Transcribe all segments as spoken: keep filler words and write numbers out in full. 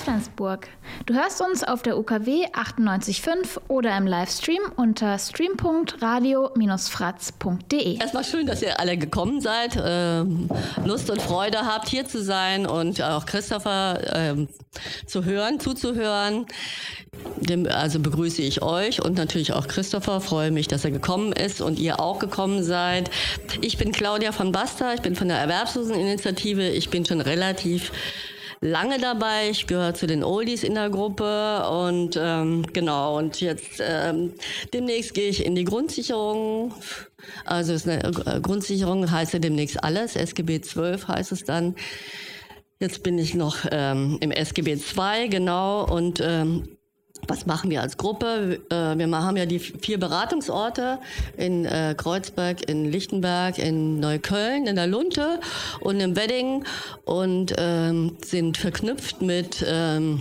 Flensburg. Du hörst uns auf der U K W achtundneunzig Komma fünf oder im Livestream unter stream punkt radio Bindestrich fratz punkt de. Erstmal schön, dass ihr alle gekommen seid, äh, Lust und Freude habt, hier zu sein und auch Christopher äh, zu hören, zuzuhören. Dem, also begrüße ich euch und natürlich auch Christopher. Freue mich, dass er gekommen ist und ihr auch gekommen seid. Ich bin Claudia von Basta, ich bin von der Erwerbsloseninitiative. Ich bin schon relativ lange dabei. Ich gehöre zu den Oldies in der Gruppe und ähm, genau. Und jetzt ähm, demnächst gehe ich in die Grundsicherung. Also es ist eine Grundsicherung, heißt ja demnächst alles. S G B zwölf heißt es dann. Jetzt bin ich noch ähm, im S G B zwei, genau. Und ähm, was machen wir als Gruppe? Wir haben ja die vier Beratungsorte in Kreuzberg, in Lichtenberg, in Neukölln, in der Lunte und im Wedding und ähm, sind verknüpft mit ähm,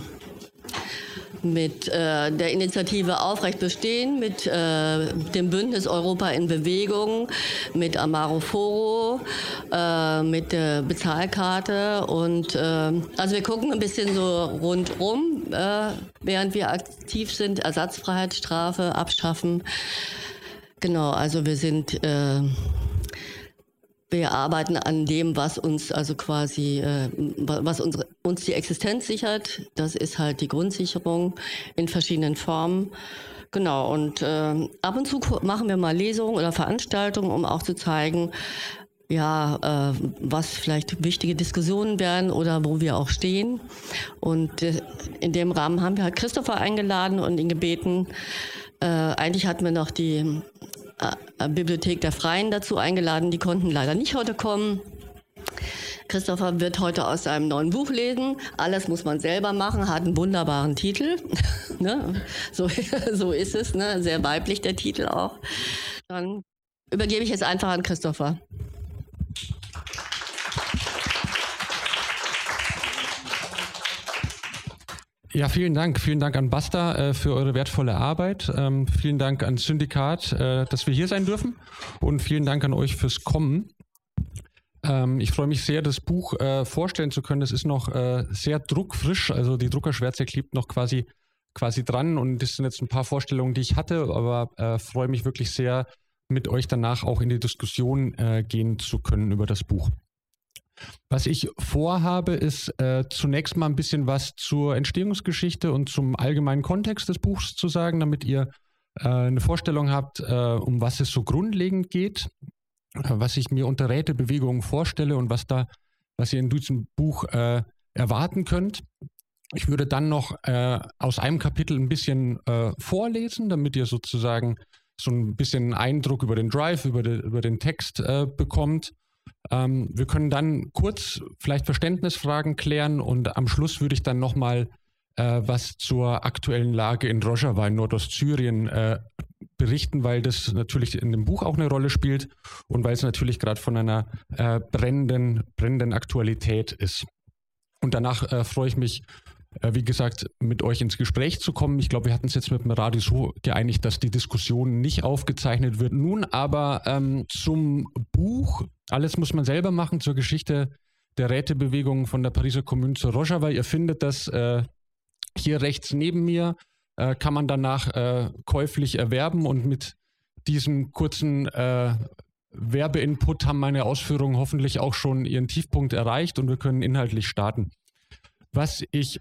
mit äh, der Initiative Aufrecht Bestehen, mit äh, dem Bündnis Europa in Bewegung, mit Amaro Foro, äh, mit der Bezahlkarte und äh, also wir gucken ein bisschen so rundrum, äh, während wir aktiv sind, Ersatzfreiheitsstrafe abschaffen. Genau, also wir sind äh, Wir arbeiten an dem, was uns also quasi, äh, was unsere, uns die Existenz sichert. Das ist halt die Grundsicherung in verschiedenen Formen. Genau, und äh, ab und zu machen wir mal Lesungen oder Veranstaltungen, um auch zu zeigen, ja, äh, was vielleicht wichtige Diskussionen werden oder wo wir auch stehen. Und äh, in dem Rahmen haben wir halt Christopher eingeladen und ihn gebeten. Äh, eigentlich hatten wir noch die Bibliothek der Freien dazu eingeladen. Die konnten leider nicht heute kommen. Christopher wird heute aus seinem neuen Buch lesen. Alles muss man selber machen, hat einen wunderbaren Titel. ne? so, so ist es, ne? Sehr weiblich der Titel auch. Dann übergebe ich jetzt einfach an Christopher. Ja, vielen Dank. Vielen Dank an Basta äh, für eure wertvolle Arbeit. Ähm, vielen Dank ans Syndikat, äh, dass wir hier sein dürfen. Und vielen Dank an euch fürs Kommen. Ähm, ich freue mich sehr, das Buch äh, vorstellen zu können. Das ist noch äh, sehr druckfrisch. Also die Druckerschwärze klebt noch quasi, quasi dran. Und das sind jetzt ein paar Vorstellungen, die ich hatte. Aber äh, freue mich wirklich sehr, mit euch danach auch in die Diskussion äh, gehen zu können über das Buch. Was ich vorhabe, ist äh, zunächst mal ein bisschen was zur Entstehungsgeschichte und zum allgemeinen Kontext des Buchs zu sagen, damit ihr äh, eine Vorstellung habt, äh, um was es so grundlegend geht, äh, was ich mir unter Rätebewegungen vorstelle und was da, was ihr in diesem Buch äh, erwarten könnt. Ich würde dann noch äh, aus einem Kapitel ein bisschen äh, vorlesen, damit ihr sozusagen so ein bisschen Eindruck über den Drive, über, de, über den Text äh, bekommt. Ähm, wir können dann kurz vielleicht Verständnisfragen klären und am Schluss würde ich dann nochmal äh, was zur aktuellen Lage in Rojava in Nordostsyrien äh, berichten, weil das natürlich in dem Buch auch eine Rolle spielt und weil es natürlich gerade von einer äh, brennenden, brennenden Aktualität ist. Und danach äh, freue ich mich, äh, wie gesagt, mit euch ins Gespräch zu kommen. Ich glaube, wir hatten es jetzt mit dem Radio so geeinigt, dass die Diskussion nicht aufgezeichnet wird. Nun aber ähm, zum Buch. Alles muss man selber machen zur Geschichte der Rätebewegung von der Pariser Kommune zu Rojava. Ihr findet das äh, hier rechts neben mir, äh, kann man danach äh, käuflich erwerben und mit diesem kurzen äh, Werbeinput haben meine Ausführungen hoffentlich auch schon ihren Tiefpunkt erreicht und wir können inhaltlich starten. Was ich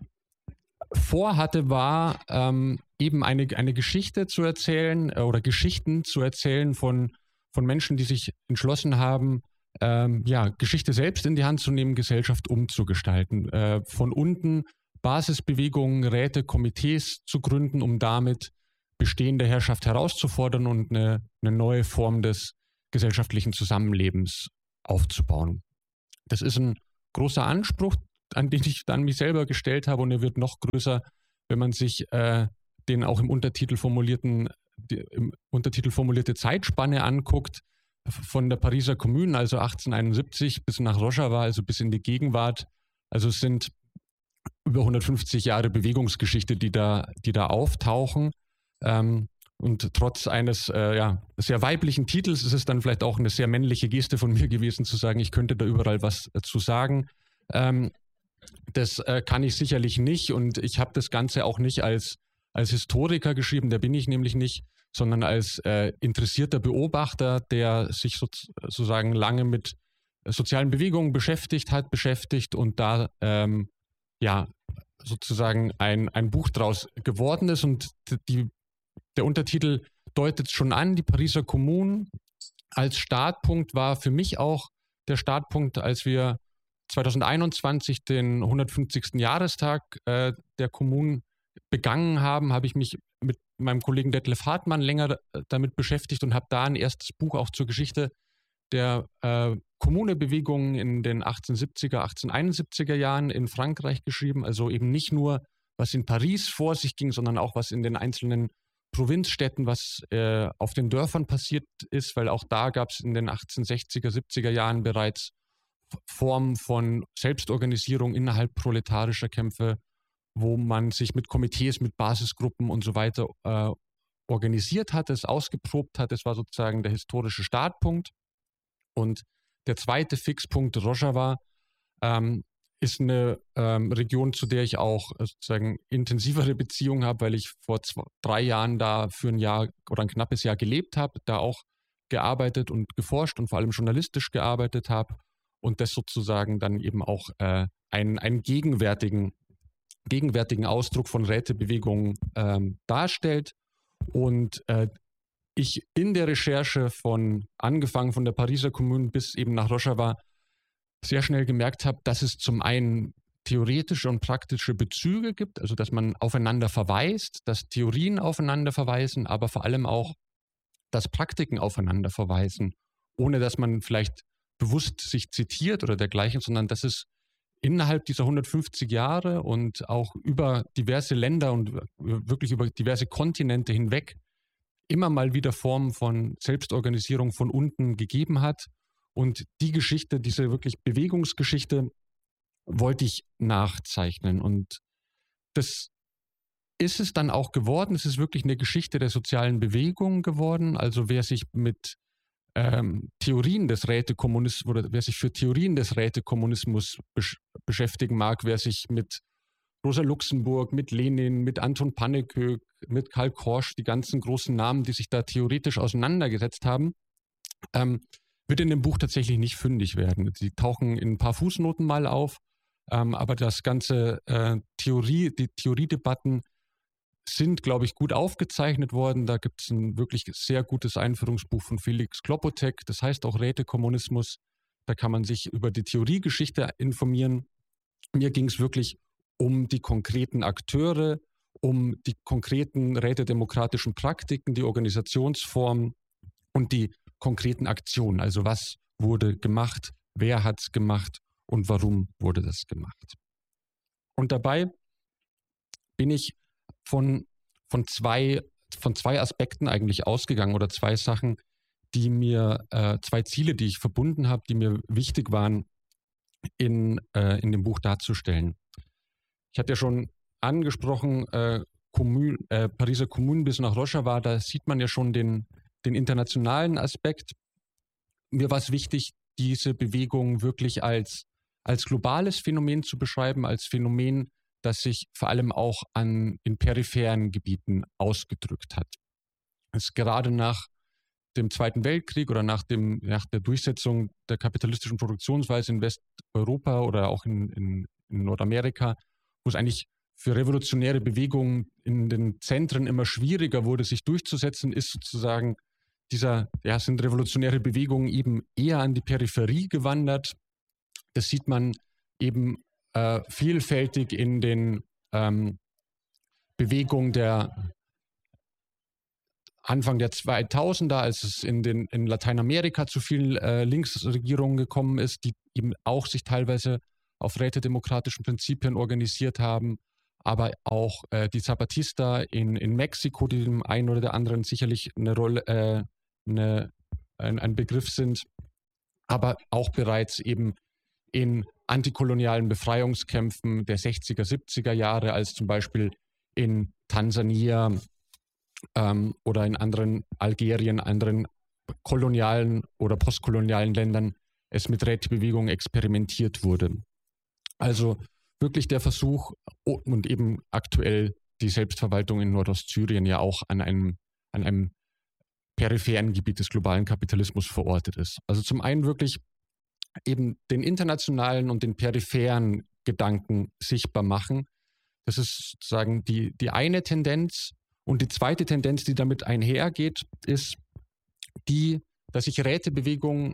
vorhatte, war ähm, eben eine, eine Geschichte zu erzählen äh, oder Geschichten zu erzählen von, von Menschen, die sich entschlossen haben, ähm, ja, Geschichte selbst in die Hand zu nehmen, Gesellschaft umzugestalten. Äh, von unten Basisbewegungen, Räte, Komitees zu gründen, um damit bestehende Herrschaft herauszufordern und eine, eine neue Form des gesellschaftlichen Zusammenlebens aufzubauen. Das ist ein großer Anspruch, an den ich dann mich selber gestellt habe und er wird noch größer, wenn man sich äh, den auch im Untertitel formulierten, die, im Untertitel formulierte Zeitspanne anguckt, von der Pariser Kommune, also achtzehnhunderteinundsiebzig bis nach Rojava, also bis in die Gegenwart. Also es sind über hundertfünfzig Jahre Bewegungsgeschichte, die da, die da auftauchen. Ähm, und trotz eines äh, ja, sehr weiblichen Titels ist es dann vielleicht auch eine sehr männliche Geste von mir gewesen, zu sagen, ich könnte da überall was äh, zu sagen. Ähm, Das äh, kann ich sicherlich nicht und ich habe das Ganze auch nicht als, als Historiker geschrieben, der bin ich nämlich nicht, sondern als äh, interessierter Beobachter, der sich so, sozusagen lange mit sozialen Bewegungen beschäftigt hat, beschäftigt und da ähm, ja sozusagen ein, ein Buch draus geworden ist. Und die, der Untertitel deutet schon an, die Pariser Kommune als Startpunkt war für mich auch der Startpunkt, als wir zweitausendeinundzwanzig den hundertfünfzigsten Jahrestag äh, der Kommune begangen haben, habe ich mich mit meinem Kollegen Detlef Hartmann länger damit beschäftigt und habe da ein erstes Buch auch zur Geschichte der äh, Kommunebewegungen in den achtzehnhundertsiebziger, achtzehnhunderteinundsiebziger Jahren in Frankreich geschrieben. Also eben nicht nur, was in Paris vor sich ging, sondern auch, was in den einzelnen Provinzstädten, was äh, auf den Dörfern passiert ist, weil auch da gab es in den achtzehnhundertsechziger, siebziger Jahren bereits Formen von Selbstorganisierung innerhalb proletarischer Kämpfe, wo man sich mit Komitees, mit Basisgruppen und so weiter äh, organisiert hat, es ausgeprobt hat. Das war sozusagen der historische Startpunkt. Und der zweite Fixpunkt, Rojava, ähm, ist eine ähm, Region, zu der ich auch äh, sozusagen intensivere Beziehungen habe, weil ich vor zwei, drei Jahren da für ein Jahr oder ein knappes Jahr gelebt habe, da auch gearbeitet und geforscht und vor allem journalistisch gearbeitet habe und das sozusagen dann eben auch äh, einen, einen gegenwärtigen, gegenwärtigen Ausdruck von Rätebewegungen ähm, darstellt. Und äh, ich in der Recherche von, angefangen von der Pariser Kommune bis eben nach Rojava, sehr schnell gemerkt habe, dass es zum einen theoretische und praktische Bezüge gibt, also dass man aufeinander verweist, dass Theorien aufeinander verweisen, aber vor allem auch, dass Praktiken aufeinander verweisen, ohne dass man vielleicht bewusst sich zitiert oder dergleichen, sondern dass es innerhalb dieser hundertfünfzig Jahre und auch über diverse Länder und wirklich über diverse Kontinente hinweg immer mal wieder Formen von Selbstorganisierung von unten gegeben hat. Und die Geschichte, diese wirklich Bewegungsgeschichte, wollte ich nachzeichnen. Und das ist es dann auch geworden. Es ist wirklich eine Geschichte der sozialen Bewegung geworden. Also wer sich mit ähm, Theorien des Rätekommunismus oder wer sich für Theorien des Rätekommunismus besch- beschäftigen mag, wer sich mit Rosa Luxemburg, mit Lenin, mit Anton Pannekoek, mit Karl Korsch, die ganzen großen Namen, die sich da theoretisch auseinandergesetzt haben, ähm, wird in dem Buch tatsächlich nicht fündig werden. Sie tauchen in ein paar Fußnoten mal auf, ähm, aber das ganze äh, Theorie, die Theoriedebatten sind, glaube ich, gut aufgezeichnet worden. Da gibt es ein wirklich sehr gutes Einführungsbuch von Felix Klopotek, das heißt auch Rätekommunismus. Da kann man sich über die Theoriegeschichte informieren. Mir ging es wirklich um die konkreten Akteure, um die konkreten rätedemokratischen Praktiken, die Organisationsformen und die konkreten Aktionen. Also was wurde gemacht, wer hat es gemacht und warum wurde das gemacht. Und dabei bin ich von, von, zwei, von zwei Aspekten eigentlich ausgegangen oder zwei Sachen, die mir, äh, zwei Ziele, die ich verbunden habe, die mir wichtig waren, in, äh, in dem Buch darzustellen. Ich hatte ja schon angesprochen, äh, Kommune, äh, Pariser Kommune bis nach Rojava, da sieht man ja schon den, den internationalen Aspekt. Mir war es wichtig, diese Bewegung wirklich als, als globales Phänomen zu beschreiben, als Phänomen, das sich vor allem auch an, in peripheren Gebieten ausgedrückt hat. Es gerade nach dem Zweiten Weltkrieg oder nach, dem, nach der Durchsetzung der kapitalistischen Produktionsweise in Westeuropa oder auch in, in, in Nordamerika, wo es eigentlich für revolutionäre Bewegungen in den Zentren immer schwieriger wurde, sich durchzusetzen, ist sozusagen dieser, ja, sind revolutionäre Bewegungen eben eher an die Peripherie gewandert. Das sieht man eben äh, vielfältig in den ähm, Bewegungen der Anfang der zweitausender, als es in, den, in Lateinamerika zu vielen äh, Linksregierungen gekommen ist, die eben auch sich teilweise auf rätedemokratischen Prinzipien organisiert haben, aber auch äh, die Zapatista in, in Mexiko, die dem einen oder der anderen sicherlich eine Rolle, äh, eine, ein, ein Begriff sind, aber auch bereits eben in antikolonialen Befreiungskämpfen der sechziger, siebziger Jahre, als zum Beispiel in Tansania ähm, oder in anderen Algerien, anderen kolonialen oder postkolonialen Ländern es mit Rätebewegungen experimentiert wurde. Also wirklich der Versuch und eben aktuell die Selbstverwaltung in Nordostsyrien ja auch an einem, an einem peripheren Gebiet des globalen Kapitalismus verortet ist. Also zum einen wirklich eben den internationalen und den peripheren Gedanken sichtbar machen. Das ist sozusagen die, die eine Tendenz. Und die zweite Tendenz, die damit einhergeht, ist die, dass ich Rätebewegungen,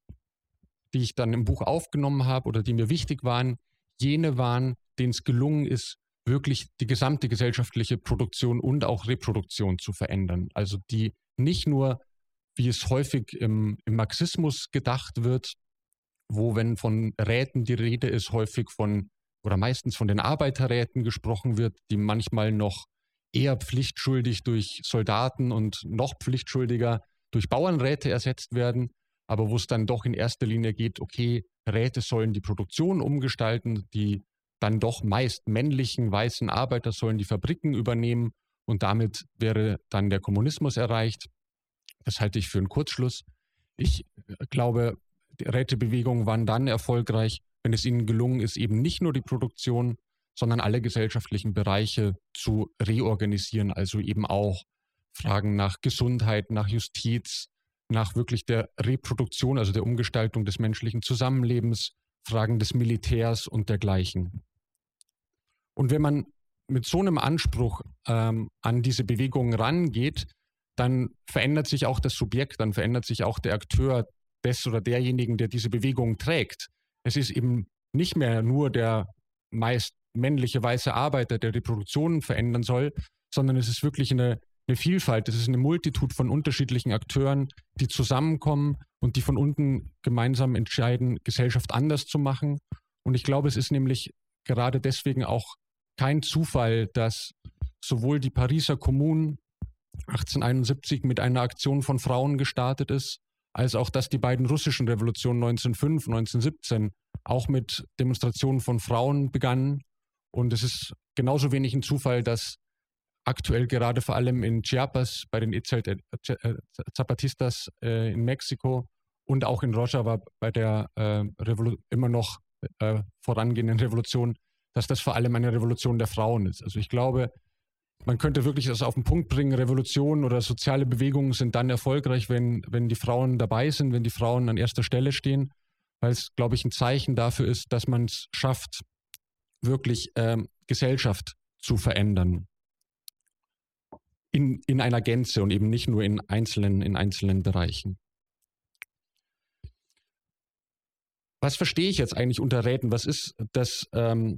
die ich dann im Buch aufgenommen habe oder die mir wichtig waren, jene waren, denen es gelungen ist, wirklich die gesamte gesellschaftliche Produktion und auch Reproduktion zu verändern. Also die nicht nur, wie es häufig im, im Marxismus gedacht wird, wo, wenn von Räten die Rede ist, häufig von oder meistens von den Arbeiterräten gesprochen wird, die manchmal noch eher pflichtschuldig durch Soldaten und noch pflichtschuldiger durch Bauernräte ersetzt werden, aber wo es dann doch in erster Linie geht, okay, Räte sollen die Produktion umgestalten, die dann doch meist männlichen, weißen Arbeiter sollen die Fabriken übernehmen und damit wäre dann der Kommunismus erreicht. Das halte ich für einen Kurzschluss. Ich glaube, die Rätebewegungen waren dann erfolgreich, wenn es ihnen gelungen ist, eben nicht nur die Produktion, sondern alle gesellschaftlichen Bereiche zu reorganisieren, also eben auch Fragen nach Gesundheit, nach Justiz, nach wirklich der Reproduktion, also der Umgestaltung des menschlichen Zusammenlebens, Fragen des Militärs und dergleichen. Und wenn man mit so einem Anspruch ähm, an diese Bewegungen rangeht, dann verändert sich auch das Subjekt, dann verändert sich auch der Akteur des oder derjenigen, der diese Bewegung trägt. Es ist eben nicht mehr nur der meist männliche weiße Arbeiter, der die Produktion verändern soll, sondern es ist wirklich eine, eine Vielfalt, es ist eine Multitud von unterschiedlichen Akteuren, die zusammenkommen und die von unten gemeinsam entscheiden, Gesellschaft anders zu machen. Und ich glaube, es ist nämlich gerade deswegen auch kein Zufall, dass sowohl die Pariser Kommune achtzehnhunderteinundsiebzig mit einer Aktion von Frauen gestartet ist, als auch, dass die beiden russischen Revolutionen neunzehnhundertfünf, neunzehnhundertsiebzehn auch mit Demonstrationen von Frauen begannen. Und es ist genauso wenig ein Zufall, dass aktuell gerade vor allem in Chiapas bei den Zapatistas äh, in Mexiko und auch in Rojava bei der äh, Revolu- immer noch äh, vorangehenden Revolution, dass das vor allem eine Revolution der Frauen ist. Also ich glaube, man könnte wirklich das auf den Punkt bringen, Revolutionen oder soziale Bewegungen sind dann erfolgreich, wenn, wenn die Frauen dabei sind, wenn die Frauen an erster Stelle stehen, weil es, glaube ich, ein Zeichen dafür ist, dass man es schafft, wirklich ähm, Gesellschaft zu verändern. In, in einer Gänze und eben nicht nur in einzelnen, in einzelnen Bereichen. Was verstehe ich jetzt eigentlich unter Räten? Was ist das, ähm,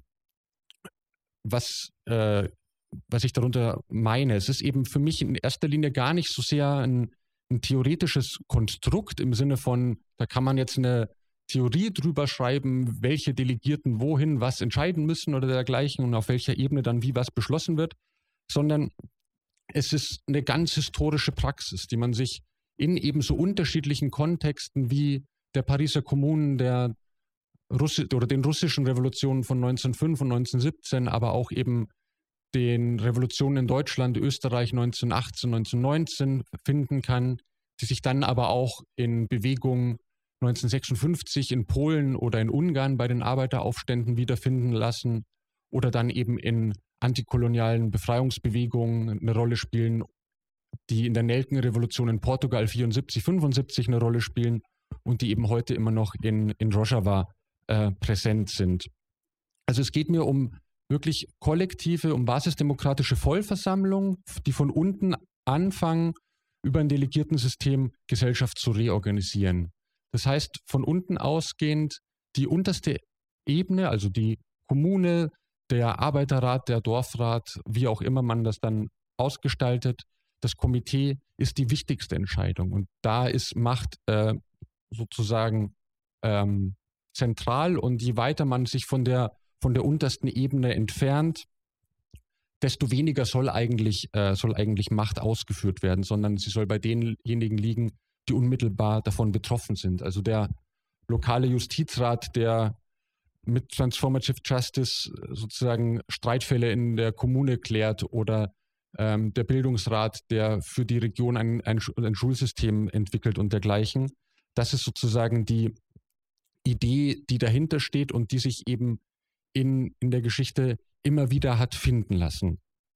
was, äh, was ich darunter meine? Es ist eben für mich in erster Linie gar nicht so sehr ein, ein theoretisches Konstrukt im Sinne von, da kann man jetzt eine Theorie drüber schreiben, welche Delegierten wohin was entscheiden müssen oder dergleichen und auf welcher Ebene dann wie was beschlossen wird, sondern es ist eine ganz historische Praxis, die man sich in ebenso unterschiedlichen Kontexten wie der Pariser Kommune, der Russi- oder den russischen Revolutionen von neunzehnhundertfünf und neunzehnhundertsiebzehn, aber auch eben den Revolutionen in Deutschland, Österreich neunzehnhundertachtzehn, neunzehnhundertneunzehn finden kann, die sich dann aber auch in Bewegungen neunzehnhundertsechsundfünfzig in Polen oder in Ungarn bei den Arbeiteraufständen wiederfinden lassen oder dann eben in antikolonialen Befreiungsbewegungen eine Rolle spielen, die in der Nelkenrevolution in Portugal vierundsiebzig, fünfundsiebzig eine Rolle spielen und die eben heute immer noch in, in Rojava äh, präsent sind. Also es geht mir um wirklich kollektive, um basisdemokratische Vollversammlungen, die von unten anfangen, über ein Delegiertensystem Gesellschaft zu reorganisieren. Das heißt, von unten ausgehend die unterste Ebene, also die Kommune, der Arbeiterrat, der Dorfrat, wie auch immer man das dann ausgestaltet, das Komitee ist die wichtigste Entscheidung. Und da ist Macht äh, sozusagen ähm, zentral. Und je weiter man sich von der, von der untersten Ebene entfernt, desto weniger soll eigentlich, äh, soll eigentlich Macht ausgeführt werden, sondern sie soll bei denjenigen liegen, die unmittelbar davon betroffen sind. Also der lokale Justizrat, der mit Transformative Justice sozusagen Streitfälle in der Kommune klärt oder ähm, der Bildungsrat, der für die Region ein, ein, ein Schulsystem entwickelt und dergleichen. Das ist sozusagen die Idee, die dahinter steht und die sich eben in, in der Geschichte immer wieder hat finden lassen.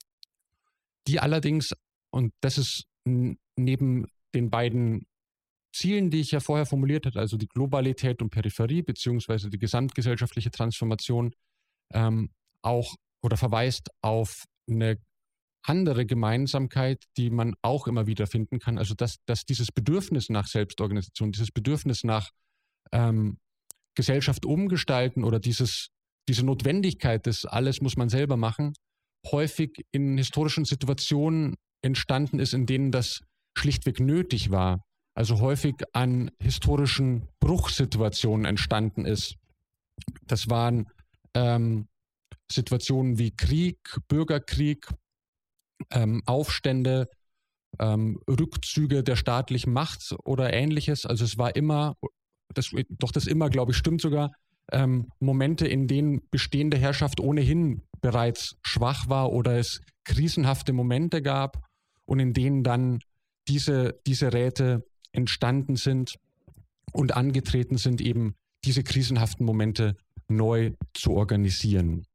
Die allerdings, und das ist n- neben den beiden Zielen, die ich ja vorher formuliert habe, also die Globalität und Peripherie, beziehungsweise die gesamtgesellschaftliche Transformation, ähm, auch oder verweist auf eine andere Gemeinsamkeit, die man auch immer wieder finden kann. Also dass, dass dieses Bedürfnis nach Selbstorganisation, dieses Bedürfnis nach ähm, Gesellschaft umgestalten oder dieses, diese Notwendigkeit, das alles muss man selber machen, häufig in historischen Situationen entstanden ist, in denen das schlichtweg nötig war. Also häufig an historischen Bruchsituationen entstanden ist. Das waren ähm, Situationen wie Krieg, Bürgerkrieg, ähm, Aufstände, ähm, Rückzüge der staatlichen Macht oder Ähnliches. Also es war immer, das, doch das immer, glaube ich, stimmt sogar, ähm, Momente, in denen bestehende Herrschaft ohnehin bereits schwach war oder es krisenhafte Momente gab und in denen dann diese, diese Räte entstanden sind und angetreten sind, eben diese krisenhaften Momente neu zu organisieren.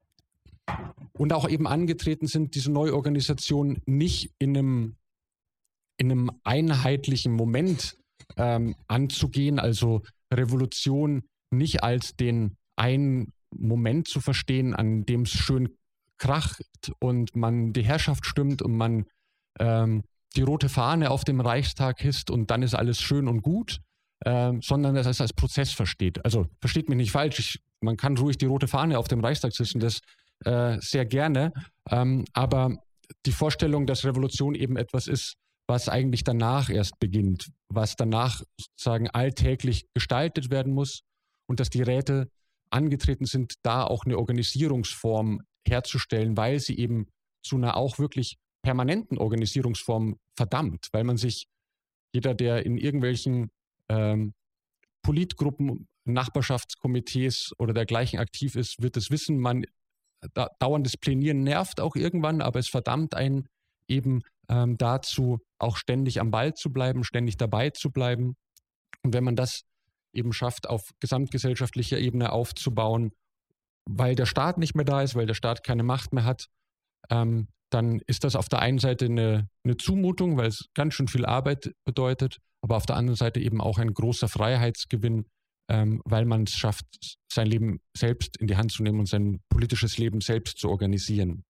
Und auch eben angetreten sind, diese Neuorganisation nicht in einem, in einem einheitlichen Moment ähm, anzugehen, also Revolution nicht als den einen Moment zu verstehen, an dem es schön kracht und man die Herrschaft stimmt und man ähm, die rote Fahne auf dem Reichstag hisst und dann ist alles schön und gut, ähm, sondern dass es als Prozess versteht. Also versteht mich nicht falsch, ich, man kann ruhig die rote Fahne auf dem Reichstag hissen, das äh, sehr gerne, ähm, aber die Vorstellung, dass Revolution eben etwas ist, was eigentlich danach erst beginnt, was danach sozusagen alltäglich gestaltet werden muss und dass die Räte angetreten sind, da auch eine Organisierungsform herzustellen, weil sie eben zu einer auch wirklich permanenten Organisierungsform verdammt, weil man sich, jeder, der in irgendwelchen ähm, Politgruppen, Nachbarschaftskomitees oder dergleichen aktiv ist, wird es wissen, man da, dauerndes Plänieren nervt auch irgendwann, aber es verdammt einen eben ähm, dazu, auch ständig am Ball zu bleiben, ständig dabei zu bleiben. Und wenn man das eben schafft, auf gesamtgesellschaftlicher Ebene aufzubauen, weil der Staat nicht mehr da ist, weil der Staat keine Macht mehr hat, ähm, dann ist das auf der einen Seite eine, eine Zumutung, weil es ganz schön viel Arbeit bedeutet, aber auf der anderen Seite eben auch ein großer Freiheitsgewinn, ähm, weil man es schafft, sein Leben selbst in die Hand zu nehmen und sein politisches Leben selbst zu organisieren.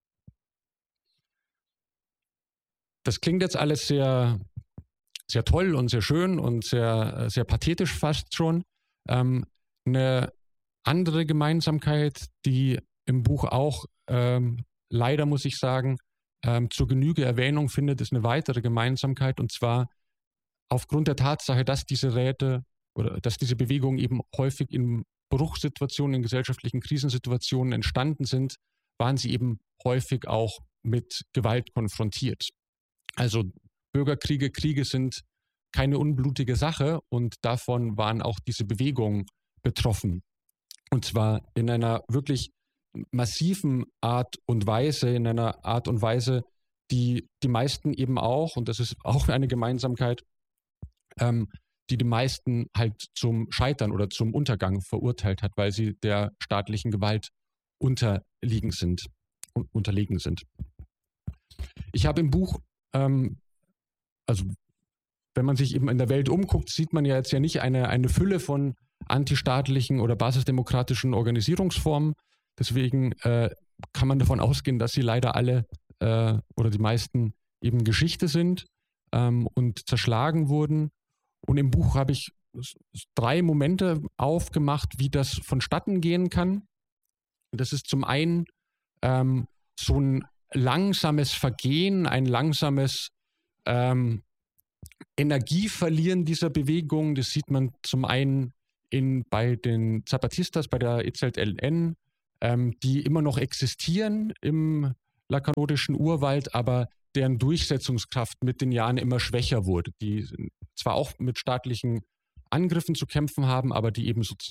Das klingt jetzt alles sehr, sehr toll und sehr schön und sehr, sehr pathetisch fast schon. Ähm, eine andere Gemeinsamkeit, die im Buch auch ähm, leider, muss ich sagen, ähm, zur Genüge Erwähnung findet, ist eine weitere Gemeinsamkeit, und zwar aufgrund der Tatsache, dass diese Räte oder dass diese Bewegungen eben häufig in Bruchsituationen, in gesellschaftlichen Krisensituationen entstanden sind, waren sie eben häufig auch mit Gewalt konfrontiert. Also Bürgerkriege, Kriege sind keine unblutige Sache und davon waren auch diese Bewegungen betroffen. Und zwar in einer wirklich massiven Art und Weise, in einer Art und Weise, die die meisten eben auch, und das ist auch eine Gemeinsamkeit, ähm, die die meisten halt zum Scheitern oder zum Untergang verurteilt hat, weil sie der staatlichen Gewalt unterliegen sind, unterlegen sind. Ich habe im Buch, ähm, also wenn man sich eben in der Welt umguckt, sieht man ja jetzt ja nicht eine, eine Fülle von antistaatlichen oder basisdemokratischen Organisierungsformen. Deswegen äh, kann man davon ausgehen, dass sie leider alle äh, oder die meisten eben Geschichte sind ähm, und zerschlagen wurden. Und im Buch habe ich drei Momente aufgemacht, wie das vonstatten gehen kann. Das ist zum einen ähm, so ein langsames Vergehen, ein langsames ähm, Energieverlieren dieser Bewegung. Das sieht man zum einen in, bei den Zapatistas, bei der E Z L N, ähm, die immer noch existieren im lakanodischen Urwald, aber deren Durchsetzungskraft mit den Jahren immer schwächer wurde, die zwar auch mit staatlichen Angriffen zu kämpfen haben, aber die eben sozusagen